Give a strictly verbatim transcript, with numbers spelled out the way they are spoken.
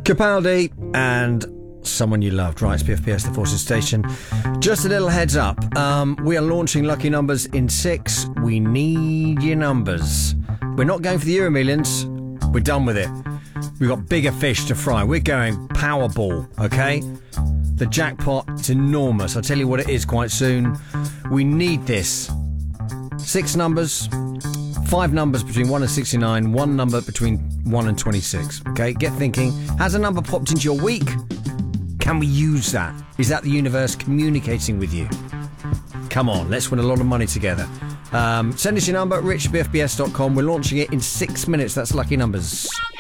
Capaldi and someone you loved. Right, it's P F P S, the Forces Station. Just a little heads up. Um, we are launching Lucky Numbers in six. We need your numbers. We're not going for the Euro Millions. We're done with it. We've got bigger fish to fry. We're going Powerball, okay? The jackpot is enormous. I'll tell you what it is quite soon. We need this. Six numbers, five numbers between one and sixty-nine, one number between one and twenty-six. Okay, get thinking. Has a number popped into your week? Can we use that? Is that the universe communicating with you? Come on, let's win a lot of money together. Um, send us your number, rich b f b s dot com. We're launching it in six minutes. That's Lucky Numbers.